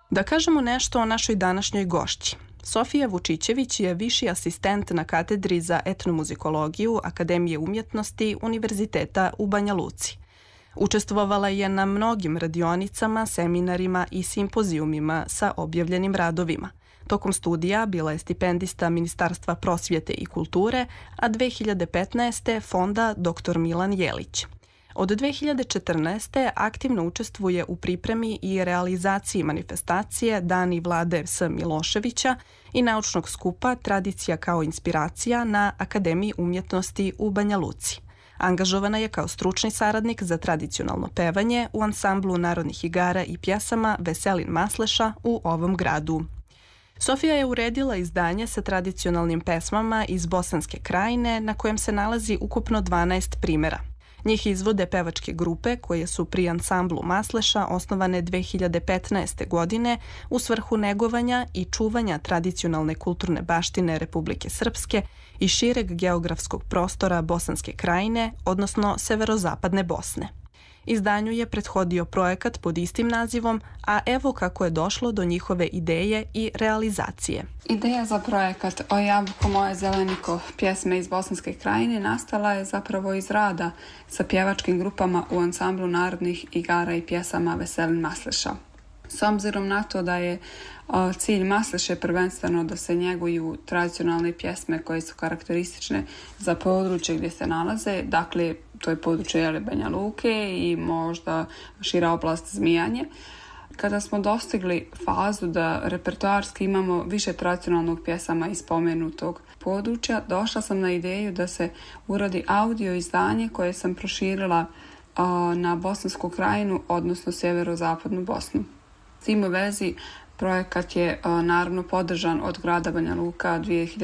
Da kažemo nešto o našoj današnjoj gošći. Sofija Vučićević je viši asistent na katedri za etnomuzikologiju Akademije umjetnosti Univerziteta u Banja Luci. Učestvovala je na mnogim radionicama, seminarima i simpozijumima sa objavljenim radovima. Tokom studija bila je stipendista Ministarstva prosvjete i kulture, a 2015. fonda dr. Milan Jelić. Od 2014. aktivno učestvuje u pripremi i realizaciji manifestacije Dani Vlade S. Miloševića i naučnog skupa Tradicija kao inspiracija na Akademiji umjetnosti u Banja Luci. Angažovana je kao stručni saradnik za tradicionalno pevanje u ansamblu narodnih igara i pjesama Veselin Masleša u ovom gradu. Sofija je uredila izdanje sa tradicionalnim pesmama iz Bosanske Krajine na kojem se nalazi ukupno 12 primjera. Njih izvode pevačke grupe koje su pri ansamblu Masleša osnovane 2015. godine u svrhu negovanja i čuvanja tradicionalne kulturne baštine Republike Srpske i šireg geografskog prostora Bosanske Krajine, odnosno severozapadne Bosne. Izdanju je prethodio projekat pod istim nazivom, a evo kako je došlo do njihove ideje i realizacije. Ideja za projekat O jabuko moje zeleniko, pjesme iz Bosanske Krajine, nastala je zapravo iz rada sa pjevačkim grupama u ansamblu narodnih igara i pjesama Veselin Masleša. S obzirom na to da je cilj Masleše prvenstveno da se njeguju tradicionalne pjesme koje su karakteristične za područje gdje se nalaze, dakle to je područje Banja Luke i možda šira oblast Zmijanje. Kada smo dostigli fazu da repertoarski imamo više tradicionalnog pjesama iz spomenutog područja, došla sam na ideju da se uradi audio izdanje koje sam proširila na Bosansku Krajinu, odnosno sjeverozapadnu Bosnu. S tim u vezi projekat je naravno podržan od grada Banja Luka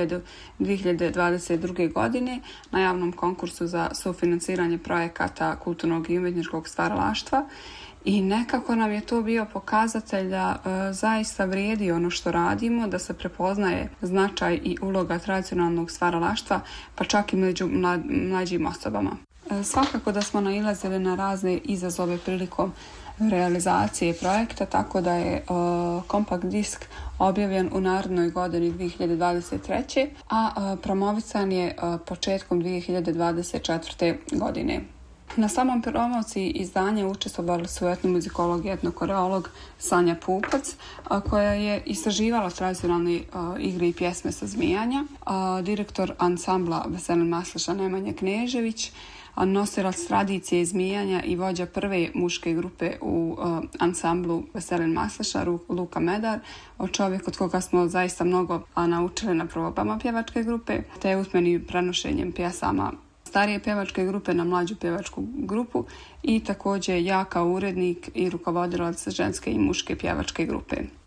2022. godine na javnom konkursu za sufinanciranje projekata kulturnog i umjetničkog stvaralaštva i nekako nam je to bio pokazatelj da zaista vrijedi ono što radimo, da se prepoznaje značaj i uloga tradicionalnog stvaralaštva, pa čak i među mlađim osobama. Svakako da smo nailazili na razne izazove prilikom realizacije projekta, tako da je kompakt disk objavljen u narednoj godini 2023. a promovisan je početkom 2024. godine. Na samom promociji izdanja učestvovali su etnomuzikolog i etnokoreolog Sanja Pupac, koja je istraživala tradicionalne igre i pjesme sa Zmijanja, direktor ansambla Veselin Masleša Nemanja Knežević, nosilac tradicije izmijanja i vođa prve muške grupe u ansamblu Veselin Masleša, Luka Medar, čovjek od koga smo zaista mnogo naučili na probama pjevačke grupe, te usmenim prenošenjem pjesama starije pjevačke grupe na mlađu pjevačku grupu i također ja kao urednik i rukovodilac ženske i muške pjevačke grupe.